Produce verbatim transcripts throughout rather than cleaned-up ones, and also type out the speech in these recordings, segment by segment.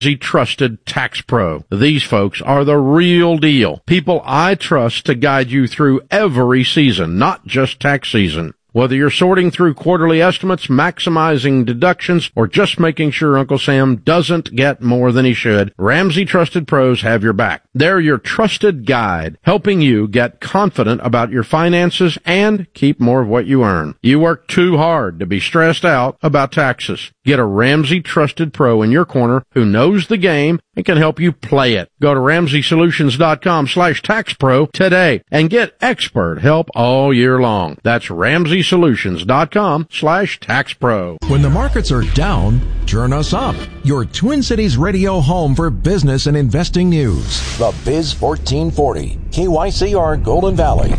Trusted Tax Pro. These folks are the real deal. People I trust to guide you through every season, not just tax season. Whether you're sorting through quarterly estimates, maximizing deductions, or just making sure Uncle Sam doesn't get more than he should, Ramsey Trusted Pros have your back. They're your trusted guide, helping you get confident about your finances and keep more of what you earn. You work too hard to be stressed out about taxes. Get a Ramsey Trusted Pro in your corner who knows the game and can help you play it. Go to Ramsey Solutions dot com slash tax pro today and get expert help all year long. That's Ramsey Solutions dot com slash tax pro. When the markets are down, turn us up. Your Twin Cities radio home for business and investing news. The Biz fourteen forty, K Y C R Golden Valley.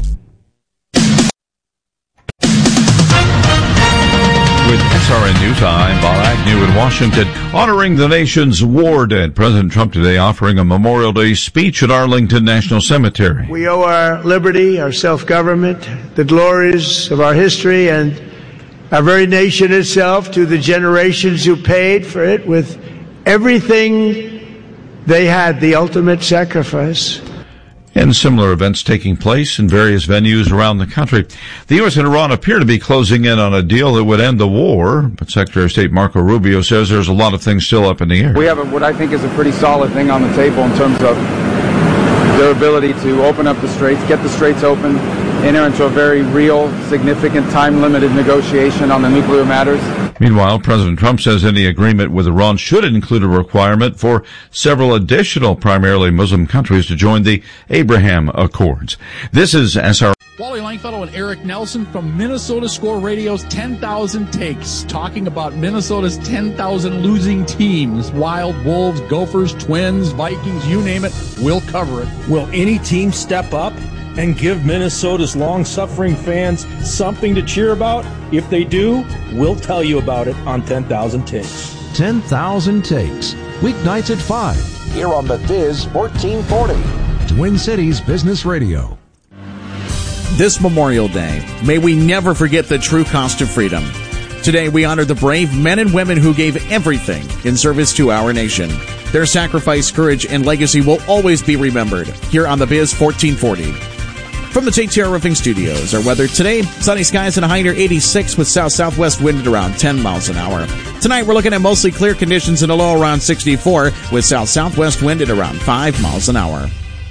With S R N News, I'm Bob Agnew in Washington. Honoring the nation's war dead, President Trump today offering a Memorial Day speech at Arlington National Cemetery. We owe our liberty, our self-government, the glories of our history, and our very nation itself to the generations who paid for it with everything they had, the ultimate sacrifice. And similar events taking place in various venues around the country. The U S and Iran appear to be closing in on a deal that would end the war, but Secretary of State Marco Rubio says there's a lot of things still up in the air. We have a, what I think is a pretty solid thing on the table in terms of their ability to open up the straits, get the straits open, enter into a very real, significant, time-limited negotiation on the nuclear matters. Meanwhile, President Trump says any agreement with Iran should include a requirement for several additional, primarily Muslim countries, to join the Abraham Accords. This is S R. Wally Langfellow and Eric Nelson from Minnesota Score Radio's ten thousand Takes, talking about Minnesota's ten thousand losing teams. Wild, Wolves, Gophers, Twins, Vikings, you name it, we'll cover it. Will any team step up and give Minnesota's long-suffering fans something to cheer about? If they do, we'll tell you about it on ten thousand Takes. ten thousand Takes, weeknights at five. Here on the Biz fourteen forty. Twin Cities Business Radio. This Memorial Day, may we never forget the true cost of freedom. Today, we honor the brave men and women who gave everything in service to our nation. Their sacrifice, courage, and legacy will always be remembered here on the Biz fourteen forty. From the J T R Roofing Studios, our weather today, sunny skies and a high near eighty-six with south-southwest wind at around ten miles an hour. Tonight, we're looking at mostly clear conditions and a low around sixty-four with south-southwest wind at around five miles an hour.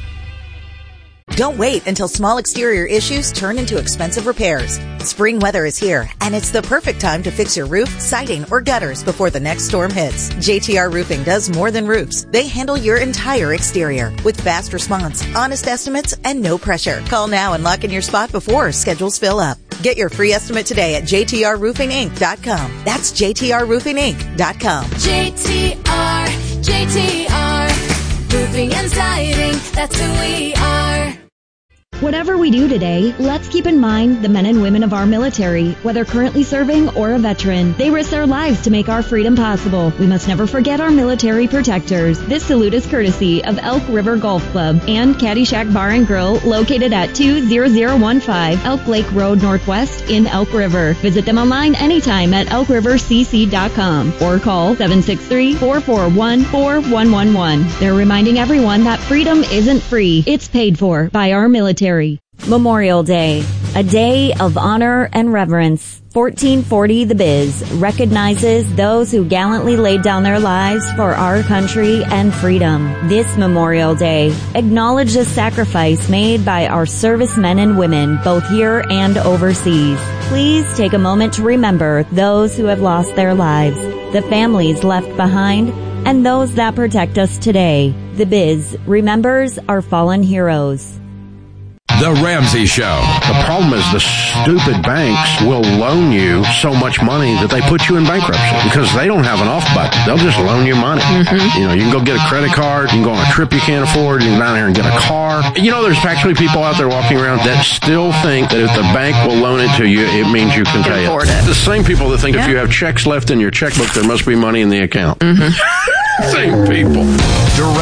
Don't wait until small exterior issues turn into expensive repairs. Spring weather is here, and it's the perfect time to fix your roof, siding, or gutters before the next storm hits. J T R Roofing does more than roofs. They handle your entire exterior with fast response, honest estimates, and no pressure. Call now and lock in your spot before schedules fill up. Get your free estimate today at J T R roofing inc dot com. That's J T R roofing inc dot com. J T R, J T R, roofing and siding, that's who we are. Whatever we do today, let's keep in mind the men and women of our military, whether currently serving or a veteran. They risk their lives to make our freedom possible. We must never forget our military protectors. This salute is courtesy of Elk River Golf Club and Caddyshack Bar and Grill, located at two thousand fifteen Elk Lake Road Northwest in Elk River. Visit them online anytime at elk river c c dot com or call seven six three, four four one, four one one one. They're reminding everyone that freedom isn't free. It's paid for by our military. Memorial Day, a day of honor and reverence. fourteen forty The Biz recognizes those who gallantly laid down their lives for our country and freedom. This Memorial Day, acknowledge the sacrifice made by our servicemen and women, both here and overseas. Please take a moment to remember those who have lost their lives, the families left behind, and those that protect us today. The Biz remembers our fallen heroes. The Ramsey Show. The problem is the stupid banks will loan you so much money that they put you in bankruptcy because they don't have an off button. They'll just loan you money. Mm-hmm. You know, you can go get a credit card. You can go on a trip you can't afford. You can go down there and get a car. You know, there's actually people out there walking around that still think that if the bank will loan it to you, it means you can pay it. it. The same people that think yeah. if you have checks left in your checkbook, there must be money in the account. Mm-hmm. Same people. Direct,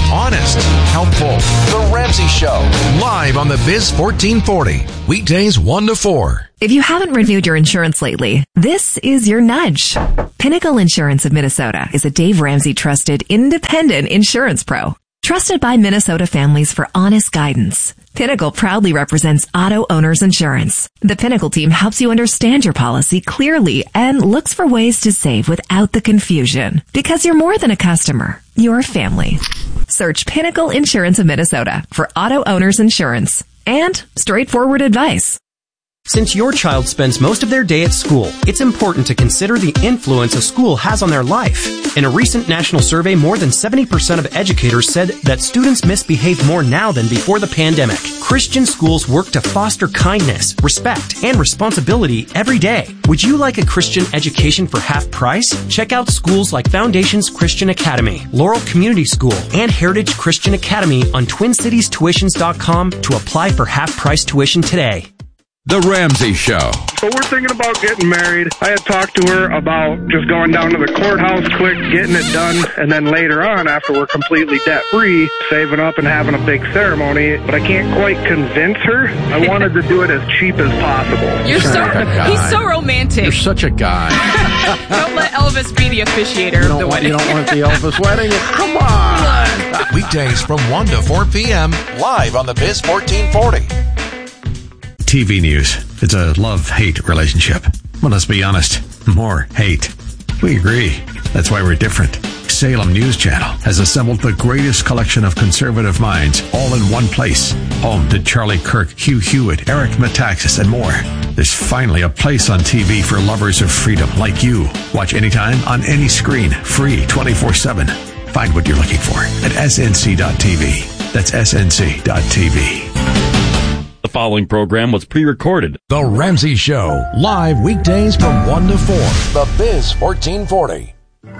honest, helpful. The Ramsey Show. Live on the Biz fourteen forty. Weekdays one to four. If you haven't reviewed your insurance lately, this is your nudge. Pinnacle Insurance of Minnesota is a Dave Ramsey trusted independent insurance pro. Trusted by Minnesota families for honest guidance. Pinnacle proudly represents auto owners insurance. The Pinnacle team helps you understand your policy clearly and looks for ways to save without the confusion. Because you're more than a customer, you're a family. Search Pinnacle Insurance of Minnesota for auto owners insurance and straightforward advice. Since your child spends most of their day at school, it's important to consider the influence a school has on their life. In a recent national survey, more than seventy percent of educators said that students misbehave more now than before the pandemic. Christian schools work to foster kindness, respect, and responsibility every day. Would you like a Christian education for half price? Check out schools like Foundations Christian Academy, Laurel Community School, and Heritage Christian Academy on twin cities tuitions dot com to apply for half price tuition today. The Ramsey Show. So we're thinking about getting married. I had talked to her about just going down to the courthouse quick, getting it done, and then later on, after we're completely debt-free, saving up and having a big ceremony. But I can't quite convince her. I wanted to do it as cheap as possible. You're so, he's so romantic. You're such a guy. Don't let Elvis be the officiator of the want, wedding. You don't want the Elvis wedding? Come on. Weekdays from one to four p.m. Live on the Biz fourteen forty. T V news. It's a love-hate relationship. Well, let's be honest. More hate. We agree. That's why we're different. Salem News Channel has assembled the greatest collection of conservative minds all in one place. Home to Charlie Kirk, Hugh Hewitt, Eric Metaxas, and more. There's finally a place on T V for lovers of freedom like you. Watch anytime on any screen. Free twenty-four seven. Find what you're looking for at S N C dot T V. That's S N C dot T V. The following program was pre-recorded. The Ramsey Show, live weekdays from one to four. The Biz fourteen forty.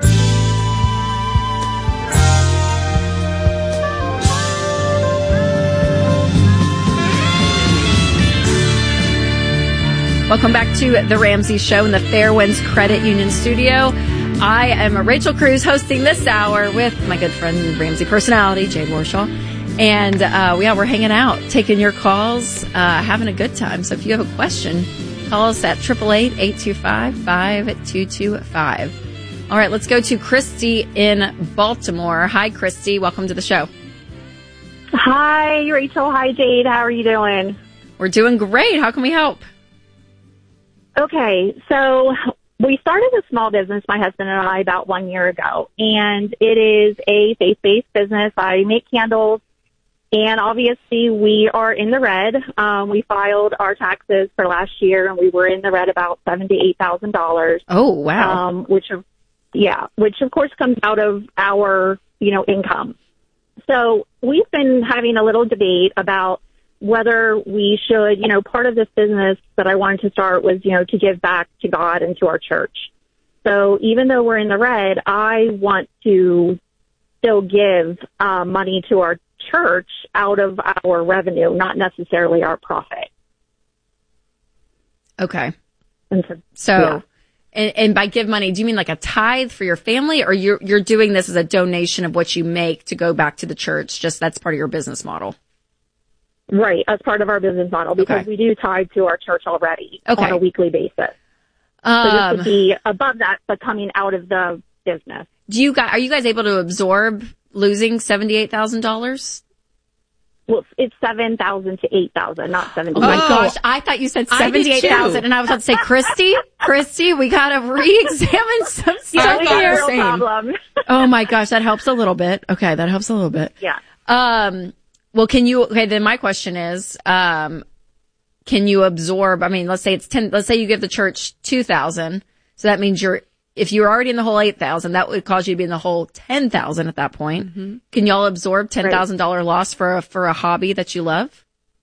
Welcome back to The Ramsey Show in the Fairwinds Credit Union studio. I am Rachel Cruz hosting this hour with my good friend Ramsey personality, Jade Warshaw. And, uh, yeah, we're hanging out, taking your calls, uh, having a good time. So if you have a question, call us at eight eight eight, eight two five, five two two five. All right, let's go to Christy in Baltimore. Hi, Christy. Welcome to the show. Hi, Rachel. Hi, Jade. How are you doing? We're doing great. How can we help? Okay, so we started a small business, my husband and I, about one year ago. And it is a faith-based business. I make candles. And obviously, we are in the red. Um, we filed our taxes for last year, and we were in the red about seven to eight thousand dollars. Oh, wow! Um, which, yeah, which of course comes out of our, you know, income. So we've been having a little debate about whether we should, you know, part of this business that I wanted to start was, you know, to give back to God and to our church. So even though we're in the red, I want to still give uh, money to our church out of our revenue, not necessarily our profit. Okay. And so, so yeah. and, and by give money, do you mean like a tithe for your family, or you're you're doing this as a donation of what you make to go back to the church? Just that's part of your business model. Right, as part of our business model, because okay. we do tithe to our church already okay. on a weekly basis. Um, so this would be above that, but coming out of the business. Do you guys, are you guys able to absorb losing seventy-eight thousand dollars? Well, it's seven thousand to eight thousand, not seventy. Oh my gosh, I thought you said seventy-eight thousand, and I was about to say, Christy, Christy, we gotta re-examine some stuff here. No problem. Oh my gosh, that helps a little bit. Okay, that helps a little bit. Yeah. Um. Well, can you? Okay, then my question is, um, can you absorb? I mean, let's say it's ten. Let's say you give the church two thousand, so that means you're. If you're already in the whole eight thousand, that would cause you to be in the whole ten thousand at that point. Mm-hmm. Can y'all absorb ten thousand dollars right. loss for a, for a hobby that you love?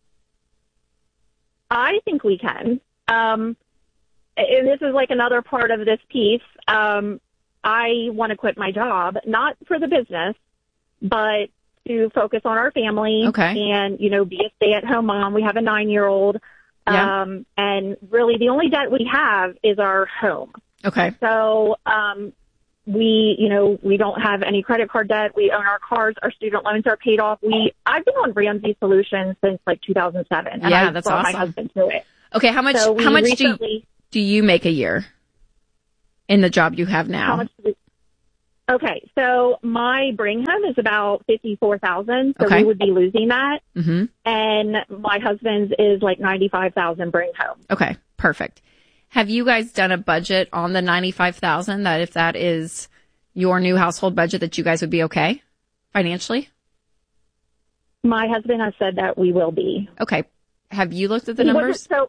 I think we can. Um, and this is like another part of this piece. Um, I want to quit my job, not for the business, but to focus on our family okay. and, you know, be a stay-at-home mom. We have a nine-year-old. Yeah. Um, and really the only debt we have is our home. Okay. So, um, we, you know, we don't have any credit card debt. We own our cars. Our student loans are paid off. We, I've been on Ramsey Solutions since like two thousand seven. And Yeah, I that's brought awesome. my husband to it. Okay, how much? So we how much recently, do you, do you make a year in the job you have now? How much? Do we, okay, so my bring home is about fifty-four thousand. So Okay. we would be losing that. Mm-hmm. And my husband's is like ninety-five thousand bring home. Okay, perfect. Have you guys done a budget on the ninety-five thousand? That if that is your new household budget, that you guys would be okay financially? My husband has said that we will be. Okay. Have you looked at the He numbers? wasn't- So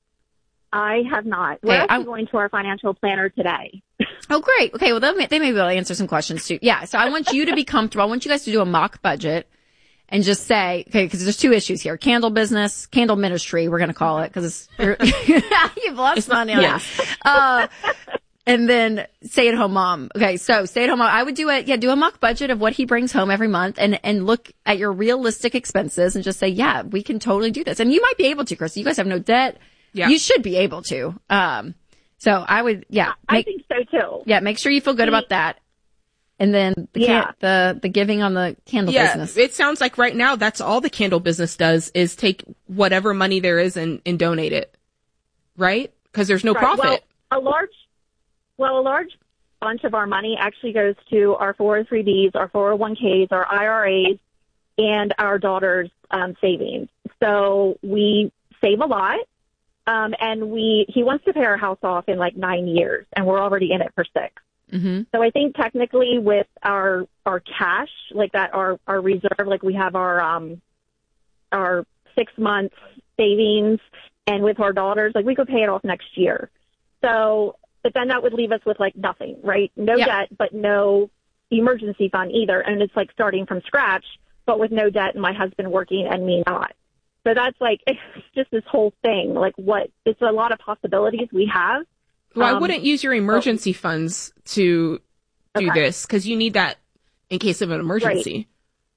I have not. We're Okay, actually I'm- going to our financial planner today. Oh, great. Okay, well, they may, they may be able to answer some questions too. Yeah, so I want you to be comfortable. I want you guys to do a mock budget and just say, okay, because there's two issues here. Candle business, candle ministry, we're going to call it, because you've lost money on yeah. it. Uh, and then stay-at-home mom. Okay, so stay-at-home mom. I would do it, yeah, do a mock budget of what he brings home every month and, and look at your realistic expenses and just say, yeah, we can totally do this. And you might be able to, Chris. You guys have no debt. Yeah. You should be able to. Um, so I would, yeah. I make- think so too. Yeah, make sure you feel good about that. And then the Yeah. can- the the giving on the candle yeah, business. it sounds like right now that's all the candle business does is take whatever money there is and, and donate it, right? Because there's no Right. profit. Well, a large, well, a large bunch of our money actually goes to our four oh three Bs, our four oh one Ks, our I R As, and our daughter's um, savings. So we save a lot. Um, and we, he wants to pay our house off in like nine years and we're already in it for six. Mm-hmm. So I think technically with our, our cash, like that, our, our reserve, like we have our, um, our six months savings, and with our daughters, like we could pay it off next year. So, but then that would leave us with like nothing, right? No Yeah. debt, but no emergency fund either. And it's like starting from scratch, but with no debt and my husband working and me not. So that's like, it's just this whole thing, like what, it's a lot of possibilities we have. Well, I Um, wouldn't use your emergency funds to do Okay. this because you need that in case of an emergency.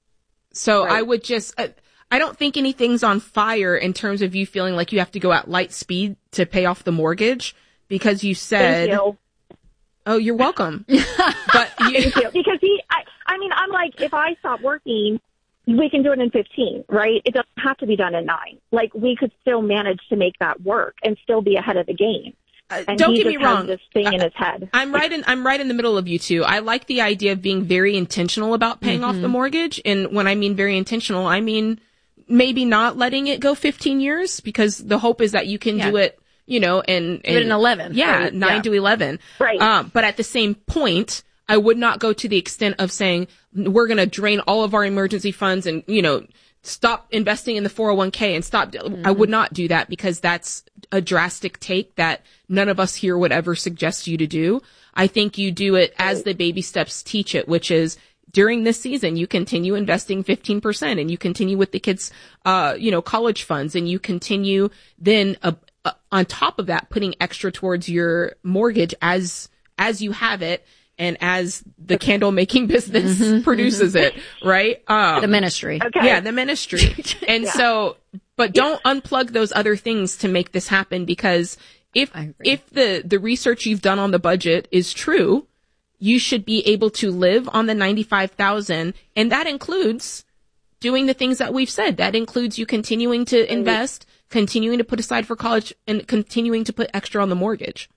So Right. I would just, uh, I don't think anything's on fire in terms of you feeling like you have to go at light speed to pay off the mortgage because you said, Thank you. oh, you're welcome. But you, Thank you. Because he, I, I mean, I'm like, if I stop working, we can do it in fifteen, right? It doesn't have to be done in nine. Like we could still manage to make that work and still be ahead of the game. And don't he get me just has wrong. this thing in his head. I'm right in I'm right in the middle of you two. I like the idea of being very intentional about paying off the mortgage. And when I mean very intentional, I mean maybe not letting it go fifteen years because the hope is that you can Yeah. do it, you know, and, Do it in eleven. Yeah, Right. nine Yeah. to eleven. Right. Um, but at the same point, I would not go to the extent of saying we're going to drain all of our emergency funds and, you know, stop investing in the four oh one K and stop. Mm-hmm. I would not do that because that's a drastic take that none of us here would ever suggest you to do. I think you do it as the baby steps teach it, which is during this season, you continue investing fifteen percent and you continue with the kids, uh, you know, college funds and you continue then, uh, uh, on top of that, putting extra towards your mortgage as, as you have it. And as the candle making business Mm-hmm, produces it, right? Um, The ministry. Okay. Yeah, the ministry. And Yeah. so, but don't unplug those other things to make this happen because if, if the, the research you've done on the budget is true, you should be able to live on the ninety-five thousand. And that includes doing the things that we've said. That includes you continuing to invest, continuing to put aside for college and continuing to put extra on the mortgage.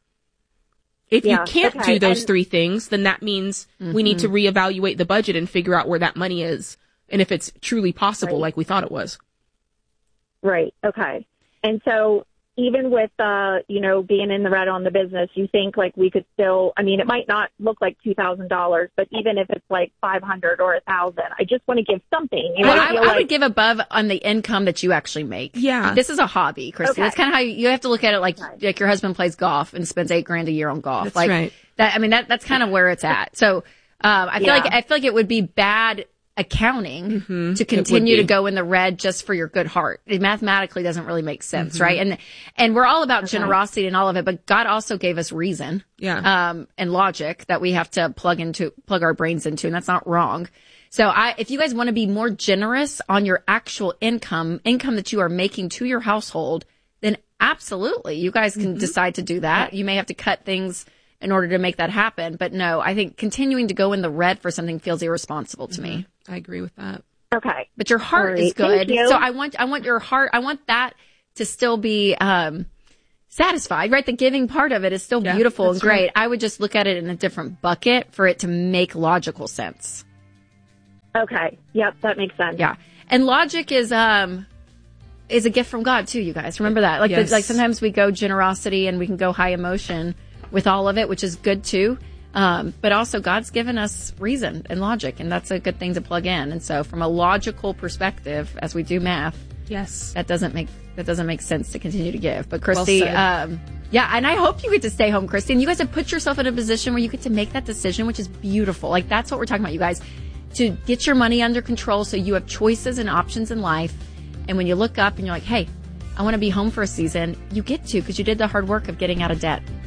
If Yeah, you can't okay, do those and- three things, then that means we need to reevaluate the budget and figure out where that money is and if it's truly possible Right. like we thought it was. Right. Okay. And so even with, uh, you know, being in the red on the business, you think like we could still, I mean, it might not look like two thousand dollars, but even if it's like five hundred or a thousand, I just want to give something. You know, Well, I I, feel I like, would give above on the income that you actually make. Yeah. This is a hobby, Christy. Okay. That's kind of how you, you have to look at it. Like, like your husband plays golf and spends eight grand a year on golf. That's like right. that. I mean, that that's kind of where it's at. So, um, I feel Yeah. like I feel like it would be bad accounting Mm-hmm. to continue to go in the red just for your good heart. It mathematically doesn't really make sense, Mm-hmm. right? And and we're all about generosity and all of it, but God also gave us reason, Yeah. um, and logic that we have to plug into, plug our brains into, and that's not wrong. So I, if you guys want to be more generous on your actual income, income that you are making to your household, then absolutely, you guys can decide to do that. You may have to cut things in order to make that happen. But no, I think continuing to go in the red for something feels irresponsible to mm-hmm. me. I agree with that. Okay. But your heart right. is good. Thank you. So I want, I want your heart, I want that to still be, um, satisfied, right? The giving part of it is still yeah, beautiful and great. Right. I would just look at it in a different bucket for it to make logical sense. Okay. Yep. That makes sense. Yeah. And logic is, um, is a gift from God too, you guys. Remember that. Like, yes. the, like sometimes we go generosity and we can go high emotion with all of it, which is good too. Um, but also God's given us reason and logic, and that's a good thing to plug in. And so from a logical perspective, as we do math, yes, that doesn't make, that doesn't make sense to continue to give. But Christy, well um, yeah, and I hope you get to stay home, Christy, and you guys have put yourself in a position where you get to make that decision, which is beautiful. Like, that's what we're talking about, you guys, to get your money under control so you have choices and options in life. And when you look up and you're like, hey, I want to be home for a season, you get to, because you did the hard work of getting out of debt.